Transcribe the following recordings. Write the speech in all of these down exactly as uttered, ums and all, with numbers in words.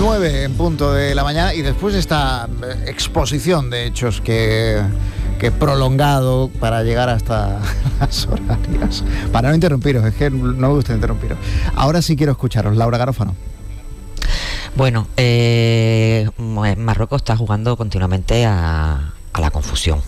nueve en punto de la mañana, y después de esta exposición de hechos que, que he prolongado para llegar hasta las horarias, para no interrumpiros, es que no me gusta interrumpiros. Ahora sí quiero escucharos. Laura Garófano. Bueno, eh, Marruecos está jugando continuamente a, a la confusión.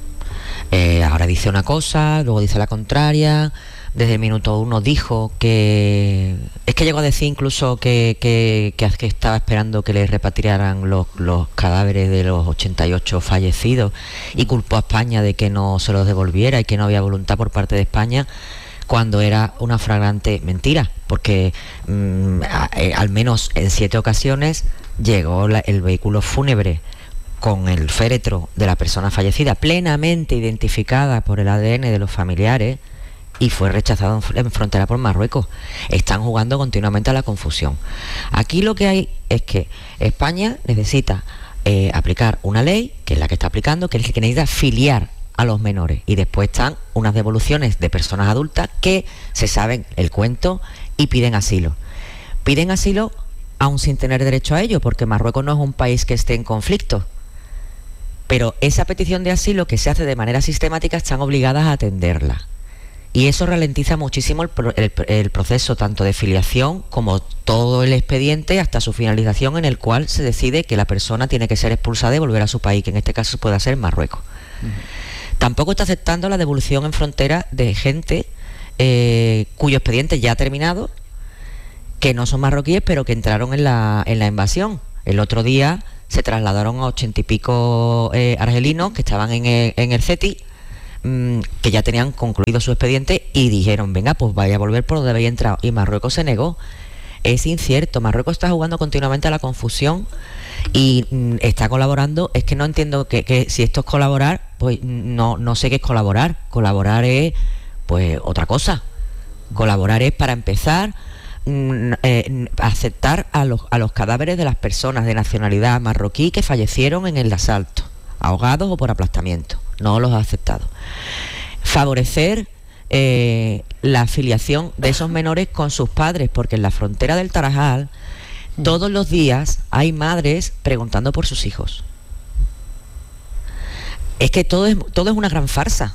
Eh, ahora dice una cosa, luego dice la contraria. Desde el minuto uno dijo que... Es que llegó a decir incluso que, que, que, que estaba esperando que le repatriaran los, los cadáveres de los ochenta y ocho fallecidos, y culpó a España de que no se los devolviera y que no había voluntad por parte de España, cuando era una flagrante mentira, porque mmm, a, a, al menos en siete ocasiones llegó la, el vehículo fúnebre con el féretro de la persona fallecida plenamente identificada por el A D N de los familiares, y fue rechazado en frontera por Marruecos. Están jugando continuamente a la confusión. Aquí lo que hay es que España necesita eh, aplicar una ley, que es la que está aplicando, que es que necesita filiar a los menores, y después están unas devoluciones de personas adultas que se saben el cuento y piden asilo. Piden asilo aún sin tener derecho a ello, porque Marruecos no es un país que esté en conflicto. Pero esa petición de asilo que se hace de manera sistemática están obligadas a atenderla. Y eso ralentiza muchísimo el, el, el proceso tanto de filiación como todo el expediente hasta su finalización, en el cual se decide que la persona tiene que ser expulsada y volver a su país, que en este caso puede ser Marruecos. Uh-huh. Tampoco está aceptando la devolución en frontera de gente eh, cuyo expediente ya ha terminado, que no son marroquíes, pero que entraron en la, en la invasión. El otro día se trasladaron a ochenta y pico eh, argelinos que estaban en el, en el CETI, que ya tenían concluido su expediente, y dijeron, venga, pues vaya a volver por donde había entrado, y Marruecos se negó. Es incierto, Marruecos está jugando continuamente a la confusión y mm, está colaborando. Es que no entiendo que, que si esto es colaborar, pues no, no sé qué es colaborar. Colaborar es pues otra cosa. Colaborar es, para empezar, mm, eh, aceptar a los, a los cadáveres de las personas de nacionalidad marroquí que fallecieron en el asalto, ahogados o por aplastamiento. No los ha aceptado. Favorecer eh, la afiliación de esos menores con sus padres, porque en la frontera del Tarajal todos los días hay madres preguntando por sus hijos. Es que todo es, todo es una gran farsa.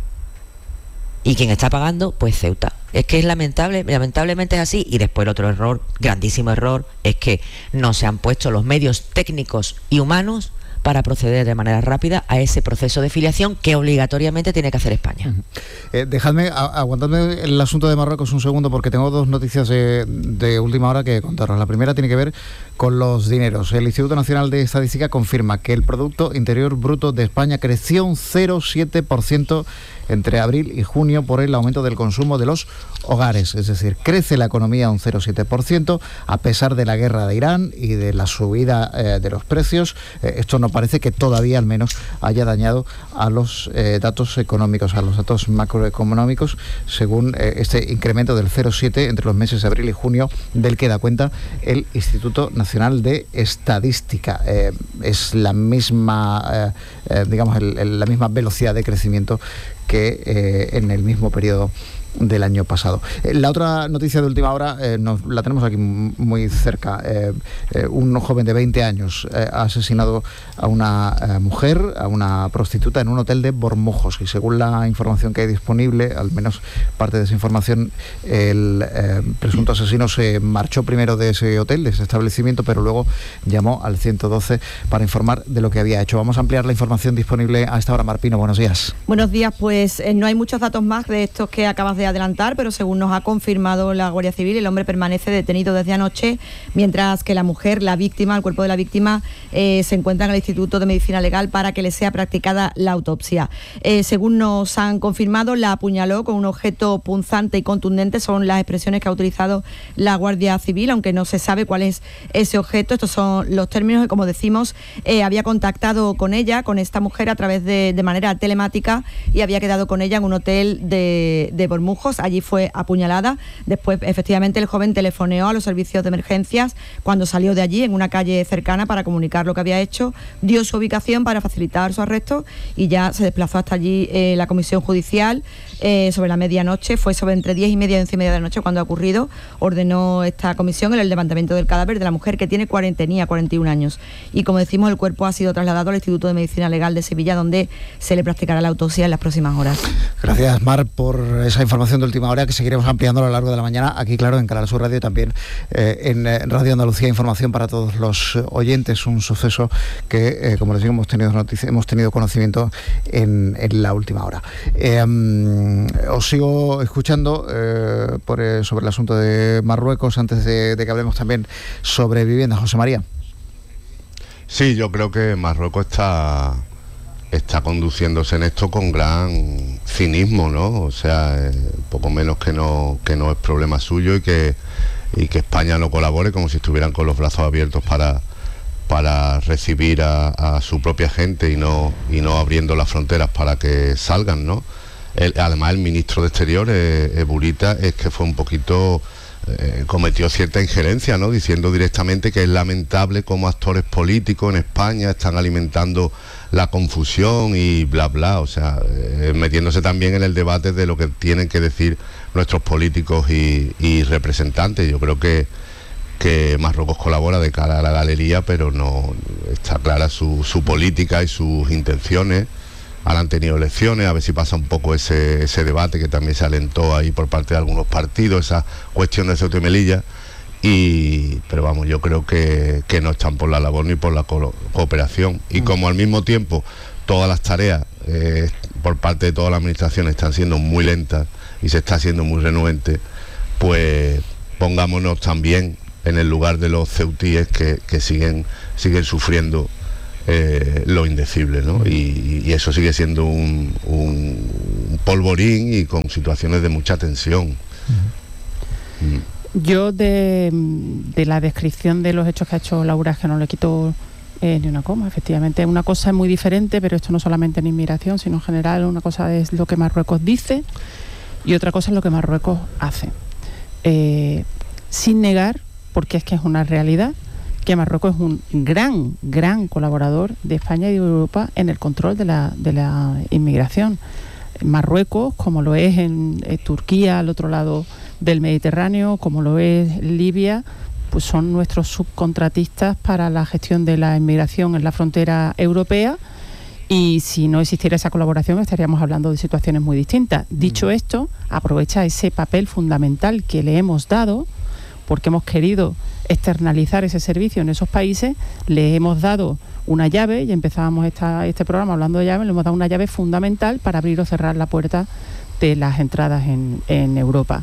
Y quien está pagando, pues Ceuta. Es que es lamentable, lamentablemente es así. Y después el otro error, grandísimo error, es que no se han puesto los medios técnicos y humanos para proceder de manera rápida a ese proceso de filiación que obligatoriamente tiene que hacer España. Uh-huh. Eh, dejadme, a, aguantadme el asunto de Marruecos un segundo, porque tengo dos noticias de, de última hora que contaros. La primera tiene que ver con los dineros. El Instituto Nacional de Estadística confirma que el Producto Interior Bruto de España creció un cero coma siete por ciento entre abril y junio por el aumento del consumo de los hogares. Es decir, crece la economía un cero coma siete por ciento a pesar de la guerra de Irán y de la subida eh, de los precios. Eh, esto no parece que todavía al menos haya dañado a los eh, datos económicos, a los datos macroeconómicos, según eh, este incremento del cero coma siete entre los meses de abril y junio, del que da cuenta el Instituto Nacional de Estadística. Eh, es la misma, eh, eh, digamos, el, el, la misma velocidad de crecimiento que eh, en el mismo periodo del año pasado. Eh, la otra noticia de última hora eh, nos, la tenemos aquí muy cerca. Eh, eh, un joven de veinte años eh, ha asesinado a una eh, mujer, a una prostituta, en un hotel de Bormujos, y según la información que hay disponible, al menos parte de esa información, el eh, presunto asesino se marchó primero de ese hotel, de ese establecimiento, pero luego llamó al ciento doce para informar de lo que había hecho. Vamos a ampliar la información disponible a esta hora. Marpino, buenos días. Buenos días, pues eh, no hay muchos datos más de estos que acabas de adelantar, pero según nos ha confirmado la Guardia Civil, el hombre permanece detenido desde anoche, mientras que la mujer, la víctima, el cuerpo de la víctima, eh, se encuentra en el Instituto de Medicina Legal para que le sea practicada la autopsia. Eh, según nos han confirmado, la apuñaló con un objeto punzante y contundente, son las expresiones que ha utilizado la Guardia Civil, aunque no se sabe cuál es ese objeto. Estos son los términos que, como decimos, eh, había contactado con ella, con esta mujer, a través de, de manera telemática, y había quedado con ella en un hotel de, de Bormujos Bermujos, allí fue apuñalada. Después, efectivamente, el joven telefoneó a los servicios de emergencias cuando salió de allí, en una calle cercana, para comunicar lo que había hecho, dio su ubicación para facilitar su arresto y ya se desplazó hasta allí eh, la comisión judicial eh, sobre la medianoche. Fue sobre entre diez y media y once y media de la noche cuando ha ocurrido. Ordenó esta comisión el levantamiento del cadáver de la mujer, que tiene cuarenta, tenía cuarenta y un años. Y como decimos, el cuerpo ha sido trasladado al Instituto de Medicina Legal de Sevilla, donde se le practicará la autopsia en las próximas horas. Gracias, Mar, por esa información de última hora que seguiremos ampliando a lo largo de la mañana, aquí, claro, en Canal Sur Radio y también eh, en Radio Andalucía. Información para todos los oyentes, un suceso que, eh, como les digo, hemos tenido noticia, hemos tenido conocimiento en, en la última hora. Eh, um, os sigo escuchando eh, por, eh, sobre el asunto de Marruecos antes de, de que hablemos también sobre vivienda. José María. Sí, yo creo que Marruecos está está conduciéndose en esto con gran cinismo, ¿no? O sea, eh, poco menos que no que no es problema suyo y que y que España no colabore, como si estuvieran con los brazos abiertos para para recibir a, a su propia gente y no y no abriendo las fronteras para que salgan, ¿no? El, además, el ministro de Exteriores, eh, Burita, es que fue un poquito Eh, cometió cierta injerencia, ¿no? Diciendo directamente que es lamentable cómo actores políticos en España están alimentando la confusión y bla bla, o sea, eh, metiéndose también en el debate de lo que tienen que decir nuestros políticos y, y representantes. Yo creo que que Marruecos colabora de cara a la galería, pero no está clara su, su política y sus intenciones. Ahora han tenido elecciones, a ver si pasa un poco ese, ese debate que también se alentó ahí por parte de algunos partidos, esa cuestión de Ceuta y Melilla, y, pero vamos, yo creo que, que no están por la labor ni por la co- cooperación. Y como al mismo tiempo todas las tareas eh, por parte de toda la administración están siendo muy lentas y se está haciendo muy renuente, pues pongámonos también en el lugar de los ceutíes que, que siguen, siguen sufriendo Eh, lo indecible, ¿no? Y, y eso sigue siendo un, un polvorín y con situaciones de mucha tensión. Uh-huh. Mm. Yo de, de la descripción de los hechos que ha hecho Laura, es que no le quito eh, ni una coma. Efectivamente, una cosa es muy diferente, pero esto no solamente en inmigración, sino en general. Una cosa es lo que Marruecos dice y otra cosa es lo que Marruecos hace. Eh, sin negar, porque es que es una realidad, que Marruecos es un gran, gran colaborador de España y de Europa en el control de la, de la inmigración. Marruecos, como lo es en eh, Turquía, al otro lado del Mediterráneo, como lo es Libia, pues son nuestros subcontratistas para la gestión de la inmigración en la frontera europea, y si no existiera esa colaboración estaríamos hablando de situaciones muy distintas. Dicho mm. esto, aprovecha ese papel fundamental que le hemos dado, porque hemos querido externalizar ese servicio en esos países. Le hemos dado una llave, y empezábamos esta, este programa hablando de llaves, le hemos dado una llave fundamental para abrir o cerrar la puerta de las entradas en, en Europa.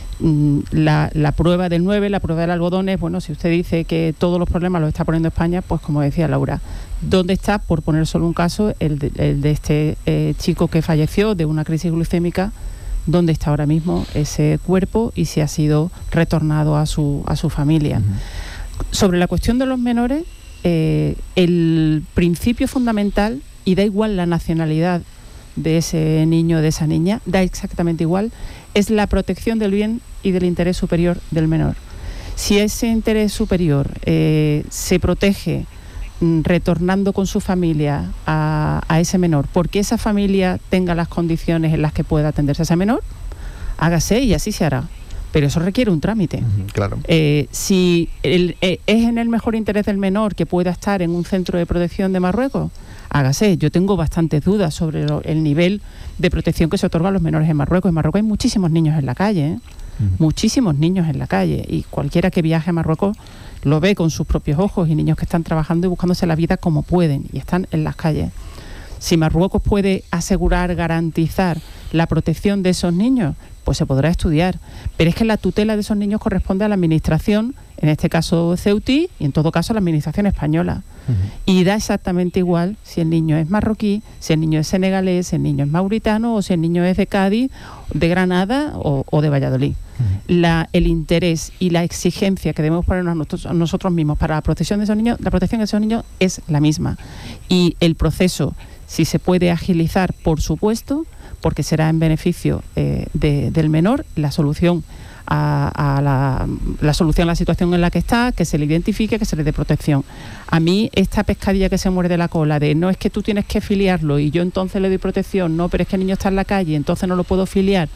La, la prueba del nueve, la prueba del algodón es, bueno, si usted dice que todos los problemas los está poniendo España, pues como decía Laura, ¿dónde está, por poner solo un caso, el de, el de este eh, chico que falleció de una crisis glucémica? ¿Dónde está ahora mismo ese cuerpo y si ha sido retornado a su, a su familia? Uh-huh. Sobre la cuestión de los menores, eh, el principio fundamental, y da igual la nacionalidad de ese niño o de esa niña, da exactamente igual, es la protección del bien y del interés superior del menor. Si ese interés superior eh, se protege retornando con su familia a, a ese menor, porque esa familia tenga las condiciones en las que pueda atenderse a ese menor, hágase y así se hará. Pero eso requiere un trámite. Uh-huh, claro. Eh, si el, eh, es en el mejor interés del menor que pueda estar en un centro de protección de Marruecos, hágase. Yo tengo bastantes dudas sobre lo, el nivel de protección que se otorga a los menores en Marruecos. En Marruecos hay muchísimos niños en la calle, ¿eh? Uh-huh. Muchísimos niños en la calle, y cualquiera que viaje a Marruecos lo ve con sus propios ojos, y niños que están trabajando y buscándose la vida como pueden y están en las calles. Si Marruecos puede asegurar, garantizar la protección de esos niños, pues se podrá estudiar. Pero es que la tutela de esos niños corresponde a la administración, en este caso ceutí, y en todo caso a la administración española. Uh-huh. Y da exactamente igual si el niño es marroquí, si el niño es senegalés, si el niño es mauritano, o si el niño es de Cádiz, de Granada o, o de Valladolid. Uh-huh. La, el interés y la exigencia que debemos ponernos a nosotros, a nosotros mismos para la protección de esos niños, la protección de esos niños es la misma. Y el proceso Si se puede agilizar, por supuesto, porque será en beneficio eh, de, del menor, la solución a, a la, la solución a la situación en la que está, que se le identifique, que se le dé protección. A mí esta pescadilla que se muerde la cola de no es que tú tienes que filiarlo y yo entonces le doy protección, no, pero es que el niño está en la calle, entonces no lo puedo filiar,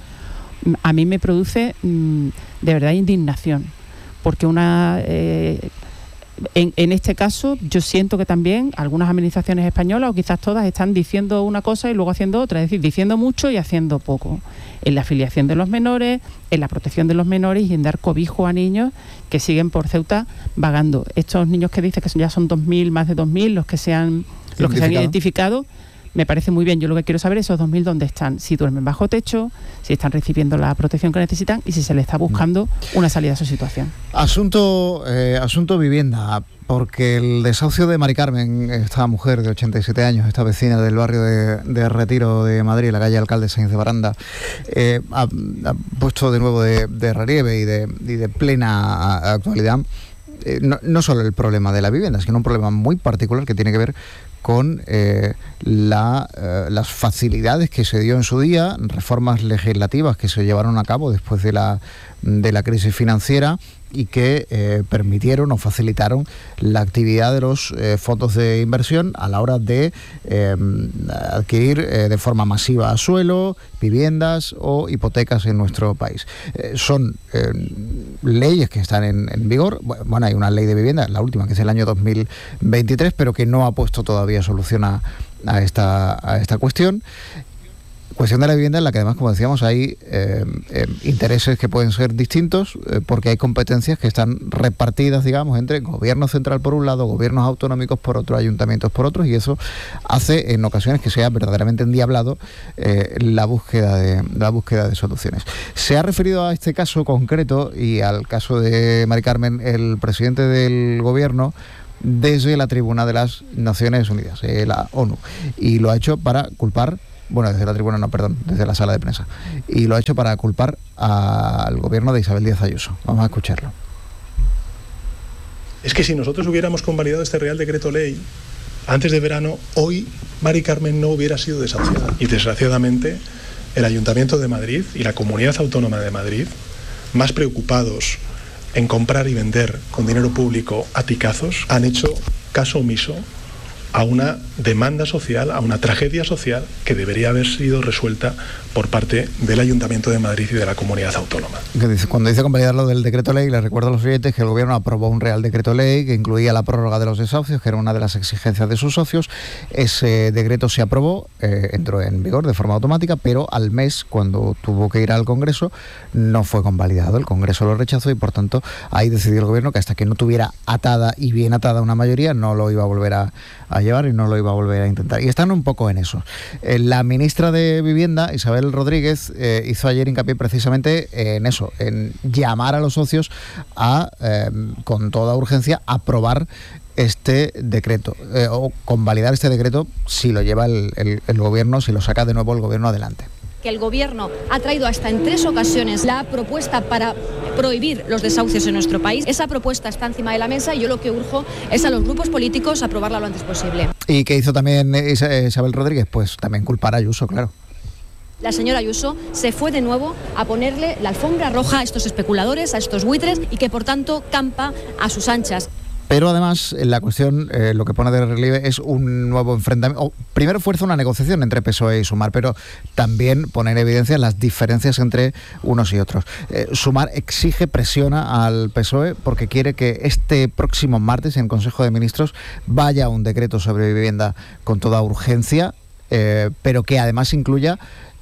a mí me produce mmm, de verdad indignación, porque una... Eh, En, en este caso yo siento que también algunas administraciones españolas, o quizás todas, están diciendo una cosa y luego haciendo otra, es decir, diciendo mucho y haciendo poco en la afiliación de los menores, en la protección de los menores y en dar cobijo a niños que siguen por Ceuta vagando. Estos niños que dice que ya son dos mil, más de dos mil los que se han, los que se han identificado, me parece muy bien. Yo lo que quiero saber es esos dos mil dónde están, si duermen bajo techo, si están recibiendo la protección que necesitan y si se les está buscando una salida a su situación. Asunto, eh, asunto vivienda, porque el desahucio de Mari Carmen, esta mujer de ochenta y siete años, esta vecina del barrio de, de Retiro de Madrid, la calle Alcalde Sáenz de Baranda, eh, ha, ha puesto de nuevo de, de relieve y de, y de plena actualidad eh, no, no solo el problema de la vivienda, sino un problema muy particular que tiene que ver con eh, la, eh, las facilidades que se dio en su día, reformas legislativas que se llevaron a cabo después de la, de la crisis financiera y que eh, permitieron o facilitaron la actividad de los eh, fondos de inversión a la hora de eh, adquirir eh, de forma masiva suelo, viviendas o hipotecas en nuestro país. Eh, son eh, leyes que están en, en vigor. Bueno, hay una ley de vivienda, la última, que es el año dos mil veintitrés, pero que no ha puesto todavía solución a, a, esta, a esta cuestión. Cuestión de la vivienda en la que además, como decíamos, hay eh, eh, intereses que pueden ser distintos eh, porque hay competencias que están repartidas, digamos, entre gobierno central por un lado, gobiernos autonómicos por otro, ayuntamientos por otros, y eso hace en ocasiones que sea verdaderamente endiablado eh, la búsqueda de la búsqueda de soluciones. Se ha referido a este caso concreto y al caso de Mari Carmen el presidente del gobierno desde la tribuna de las Naciones Unidas, eh, la ONU, y lo ha hecho para culpar Bueno, desde la tribuna no, perdón, desde la sala de prensa. Y lo ha hecho para culpar al gobierno de Isabel Díaz Ayuso. Vamos a escucharlo. Es que si nosotros hubiéramos convalidado este Real Decreto Ley antes de verano, hoy Mari Carmen no hubiera sido desahuciada. Y desgraciadamente, el Ayuntamiento de Madrid y la Comunidad Autónoma de Madrid, más preocupados en comprar y vender con dinero público a picazos, han hecho caso omiso a una demanda social, a una tragedia social que debería haber sido resuelta por parte del Ayuntamiento de Madrid y de la Comunidad Autónoma. Cuando dice convalidar lo del decreto ley, les recuerdo a los oyentes que el gobierno aprobó un Real Decreto Ley que incluía la prórroga de los desahucios, que era una de las exigencias de sus socios. Ese decreto se aprobó, eh, entró en vigor de forma automática, pero al mes, cuando tuvo que ir al Congreso, no fue convalidado. El Congreso lo rechazó y, por tanto, ahí decidió el gobierno que hasta que no tuviera atada y bien atada una mayoría, no lo iba a volver a, a llevar y no lo iba a volver a intentar. Y están un poco en eso. Eh, la ministra de Vivienda, Isabel Rodríguez, eh, hizo ayer hincapié precisamente en eso, en llamar a los socios a, eh, con toda urgencia, aprobar este decreto, eh, o convalidar este decreto si lo lleva el, el, el gobierno, si lo saca de nuevo el gobierno adelante. Que el gobierno ha traído hasta en tres ocasiones la propuesta para prohibir los desahucios en nuestro país. Esa propuesta está encima de la mesa y yo lo que urjo es a los grupos políticos a aprobarla lo antes posible. ¿Y qué hizo también Isabel Rodríguez? Pues también culpar a Ayuso, claro. La señora Ayuso se fue de nuevo a ponerle la alfombra roja a estos especuladores, a estos buitres, y que por tanto campa a sus anchas. Pero además, la cuestión, eh, lo que pone de relieve es un nuevo enfrentamiento. Oh, primero fuerza una negociación entre P S O E y Sumar, pero también pone en evidencia las diferencias entre unos y otros. Eh, Sumar exige, presiona al P S O E porque quiere que este próximo martes en Consejo de Ministros vaya un decreto sobre vivienda con toda urgencia, eh, pero que además incluya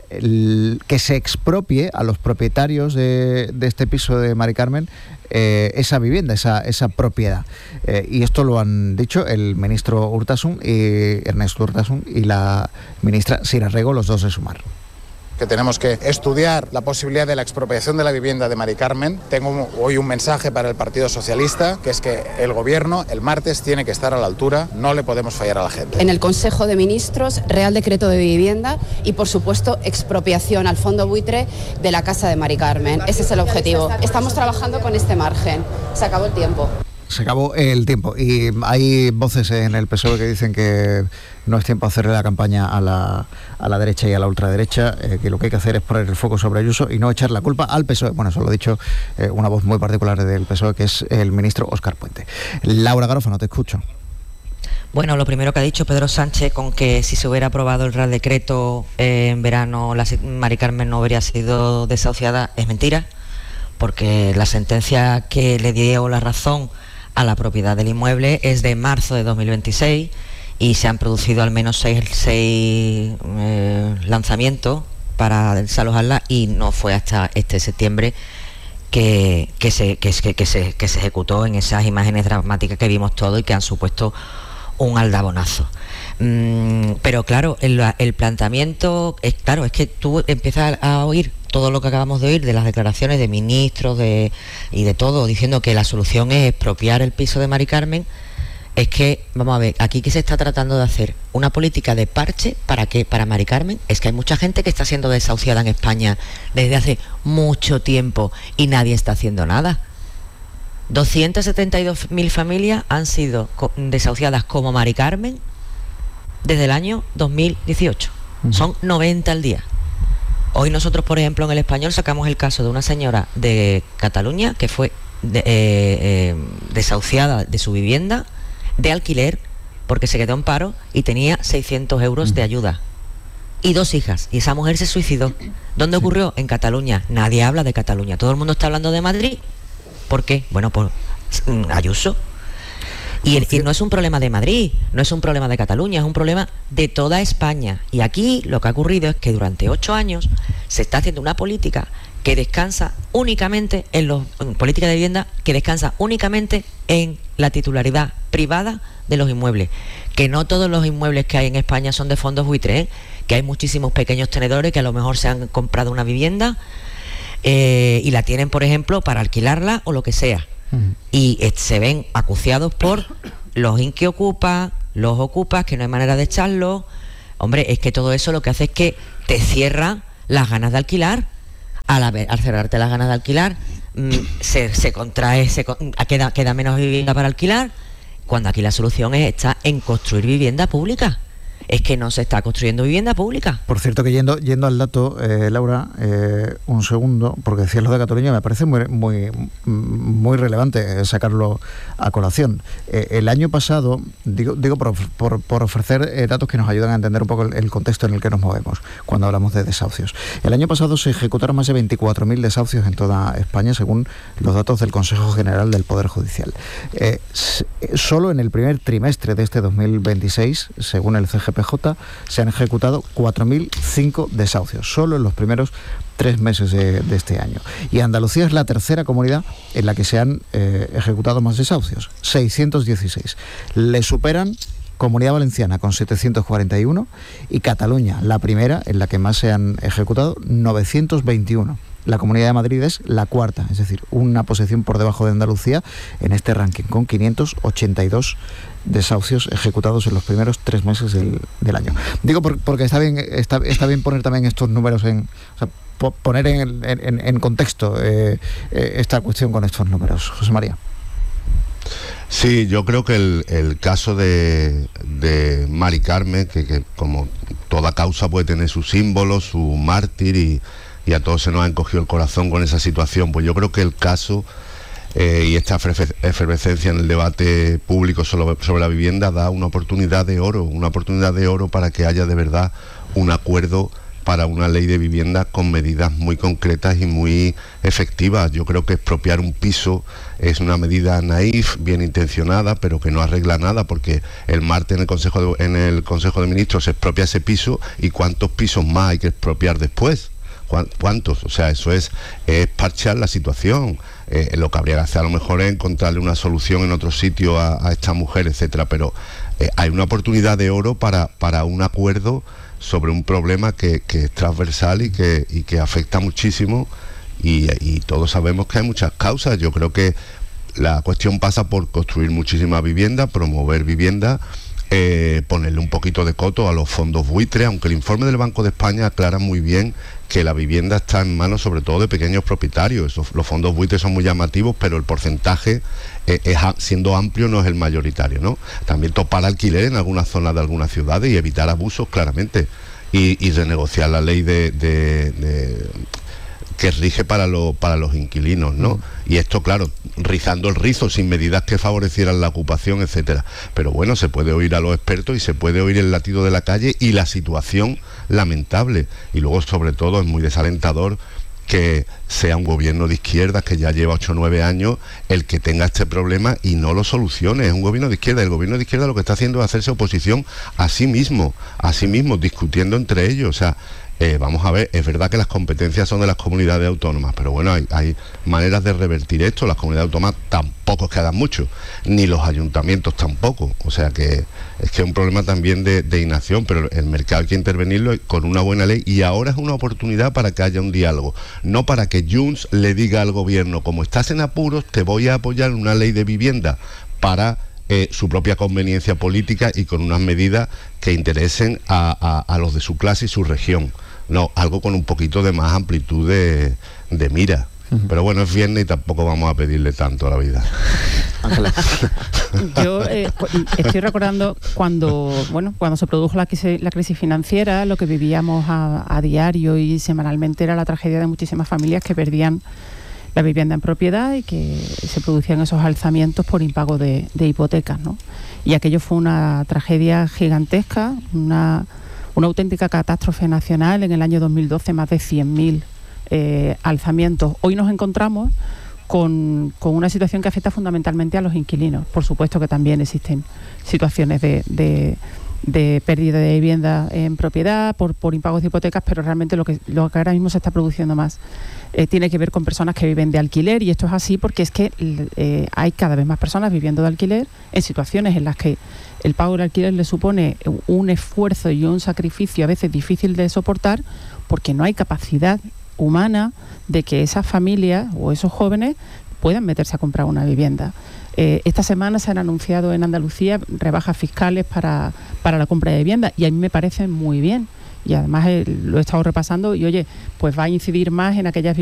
el, que se expropie a los propietarios de, de este piso de Mari Carmen eh, esa vivienda, esa, esa propiedad. Eh, y esto lo han dicho el ministro Urtasun, y Ernesto Urtasun, y la ministra Sira Rego, los dos de Sumar. Que tenemos que estudiar la posibilidad de la expropiación de la vivienda de Mari Carmen. Tengo hoy un mensaje para el Partido Socialista, que es que el Gobierno el martes tiene que estar a la altura, no le podemos fallar a la gente. En el Consejo de Ministros, Real Decreto de Vivienda y, por supuesto, expropiación al fondo buitre de la casa de Mari Carmen. Ese es el objetivo. Estamos trabajando con este margen. Se acabó el tiempo. Se acabó el tiempo y hay voces en el P S O E que dicen que no es tiempo de hacerle la campaña a la, a la derecha y a la ultraderecha, eh, que lo que hay que hacer es poner el foco sobre Ayuso y no echar la culpa al P S O E. Bueno, eso lo ha dicho eh, una voz muy particular del P S O E, que es el ministro Óscar Puente. Laura Garófano, te escucho. Bueno, lo primero que ha dicho Pedro Sánchez, con que si se hubiera aprobado el Real Decreto eh, en verano, la Mari Carmen no habría sido desahuciada, es mentira, porque la sentencia que le dio la razón a la propiedad del inmueble es de marzo de dos mil veintiséis y se han producido al menos seis, seis eh, lanzamientos para desalojarla y no fue hasta este septiembre que, que, se, que, que, que, se, que se ejecutó en esas imágenes dramáticas que vimos todos y que han supuesto un aldabonazo. Mm, pero claro, el, el planteamiento es claro, es que tú empiezas a oír todo lo que acabamos de oír de las declaraciones de ministros de, y de todo, diciendo que la solución es expropiar el piso de Mari Carmen. Es que, vamos a ver, aquí que se está tratando de hacer una política de parche, ¿para qué? Para Mari Carmen. Es que hay mucha gente que está siendo desahuciada en España desde hace mucho tiempo y nadie está haciendo nada. doscientas setenta y dos mil familias han sido desahuciadas como Mari Carmen desde el año dos mil dieciocho. Uh-huh. Son noventa al día. Hoy nosotros, por ejemplo, en El Español sacamos el caso de una señora de Cataluña que fue de, eh, eh, desahuciada de su vivienda de alquiler porque se quedó en paro y tenía seiscientos euros de ayuda y dos hijas, y esa mujer se suicidó. ¿Dónde ocurrió? En Cataluña. Nadie habla de Cataluña, todo el mundo está hablando de Madrid. ¿Por qué? Bueno, por Ayuso. Y, el, y no es un problema de Madrid, no es un problema de Cataluña, es un problema de toda España. Y aquí lo que ha ocurrido es que durante ocho años se está haciendo una política que descansa únicamente en los en política de vivienda que descansa únicamente en la titularidad privada de los inmuebles. Que no todos los inmuebles que hay en España son de fondos buitres, ¿eh? Que hay muchísimos pequeños tenedores que a lo mejor se han comprado una vivienda eh, y la tienen, por ejemplo, para alquilarla o lo que sea. Uh-huh. Y eh, se ven acuciados por los inquiocupas, los ocupas, que no hay manera de echarlos. Hombre, es que todo eso lo que hace es que te cierra las ganas de alquilar. Al, al cerrarte las ganas de alquilar, mmm, se, se contrae, se, queda, queda menos vivienda para alquilar, cuando aquí la solución es, está en construir vivienda pública. Es que no se está construyendo vivienda pública. Por cierto, que yendo yendo al dato, eh, Laura, eh, un segundo, porque decías lo de Cataluña, me parece muy muy muy relevante sacarlo a colación. Eh, el año pasado, digo digo por, por, por ofrecer eh, datos que nos ayudan a entender un poco el, el contexto en el que nos movemos cuando hablamos de desahucios. El año pasado se ejecutaron más de veinticuatro mil desahucios en toda España, según los datos del Consejo General del Poder Judicial. Eh, solo en el primer trimestre de este dos mil veintiséis, según el C G P J, se han ejecutado cuatro mil cinco desahucios, solo en los primeros tres meses de, de este año. Y Andalucía es la tercera comunidad en la que se han eh, ejecutado más desahucios, seiscientos dieciséis. Le superan Comunidad Valenciana con setecientos cuarenta y uno y Cataluña, la primera en la que más se han ejecutado, novecientos veintiuno. La Comunidad de Madrid es la cuarta, es decir, una posición por debajo de Andalucía en este ranking, con quinientos ochenta y dos desahucios ejecutados en los primeros tres meses del, del año. Digo por, porque está bien, está, está bien poner también estos números en... O sea, po, poner en, en, en contexto eh, eh, esta cuestión con estos números. José María. Sí, yo creo que el, el caso de, de Mari Carmen, que, que como toda causa puede tener su símbolo, su mártir, y, y a todos se nos ha encogido el corazón con esa situación, pues yo creo que el caso eh, y esta efervescencia en el debate público sobre, sobre la vivienda da una oportunidad de oro, una oportunidad de oro para que haya de verdad un acuerdo para una ley de vivienda con medidas muy concretas y muy efectivas. Yo creo que expropiar un piso es una medida naif, bien intencionada, pero que no arregla nada, porque el martes en el Consejo de, en el Consejo de Ministros se expropia ese piso, y ¿cuántos pisos más hay que expropiar después? ¿Cuántos? O sea, eso es, es parchear la situación. Eh, lo que habría que hacer a lo mejor es encontrarle una solución en otro sitio a, a esta mujer, etcétera. Pero eh, hay una oportunidad de oro para, para un acuerdo sobre un problema que, que es transversal y que, y que afecta muchísimo, y, y todos sabemos que hay muchas causas. Yo creo que la cuestión pasa por construir muchísima vivienda, promover vivienda eh, ponerle un poquito de coto a los fondos buitres, aunque el informe del Banco de España aclara muy bien que la vivienda está en manos sobre todo de pequeños propietarios. Esos, los fondos buitres son muy llamativos, pero el porcentaje, eh, es, siendo amplio, no es el mayoritario, ¿no? También topar alquiler en algunas zonas de algunas ciudades y evitar abusos, claramente, y, y renegociar la ley de, de, de que rige para, lo, para los inquilinos, ¿no? Mm. Y esto, claro, rizando el rizo, sin medidas que favorecieran la ocupación, etcétera. Pero bueno, se puede oír a los expertos y se puede oír el latido de la calle y la situación lamentable. Y luego, sobre todo, es muy desalentador que sea un gobierno de izquierdas que ya lleva ocho o nueve años el que tenga este problema y no lo solucione. Es un gobierno de izquierda. El gobierno de izquierda lo que está haciendo es hacerse oposición a sí mismo, a sí mismo, discutiendo entre ellos. O sea, Eh, vamos a ver, es verdad que las competencias son de las comunidades autónomas, pero bueno, hay, hay maneras de revertir esto. Las comunidades autónomas tampoco es que hagan mucho, ni los ayuntamientos tampoco, o sea que es que es un problema también de, de inacción, pero el mercado hay que intervenirlo con una buena ley, y ahora es una oportunidad para que haya un diálogo, no para que Junts le diga al gobierno, como estás en apuros, te voy a apoyar una ley de vivienda para Eh, su propia conveniencia política y con unas medidas que interesen a, a, a los de su clase y su región. No, algo con un poquito de más amplitud de, de mira. Uh-huh. Pero bueno, es viernes y tampoco vamos a pedirle tanto a la vida. Yo eh, estoy recordando cuando, bueno, cuando se produjo la crisis, la crisis financiera, lo que vivíamos a, a diario y semanalmente era la tragedia de muchísimas familias que perdían la vivienda en propiedad y que se producían esos alzamientos por impago de, de hipotecas, ¿no? Y aquello fue una tragedia gigantesca, una, una auténtica catástrofe nacional. En el año dos mil doce, más de cien mil eh, alzamientos. Hoy nos encontramos con, con una situación que afecta fundamentalmente a los inquilinos. Por supuesto que también existen situaciones de, de, de pérdida de vivienda en propiedad por, por impagos de hipotecas, pero realmente lo que, lo que ahora mismo se está produciendo más Eh, tiene que ver con personas que viven de alquiler, y esto es así porque es que eh, hay cada vez más personas viviendo de alquiler en situaciones en las que el pago del alquiler le supone un esfuerzo y un sacrificio a veces difícil de soportar, porque no hay capacidad humana de que esas familias o esos jóvenes puedan meterse a comprar una vivienda. Eh, esta semana se han anunciado en Andalucía rebajas fiscales para, para la compra de vivienda, y a mí me parece muy bien. Y además eh, lo he estado repasando y, oye, pues va a incidir más en aquellas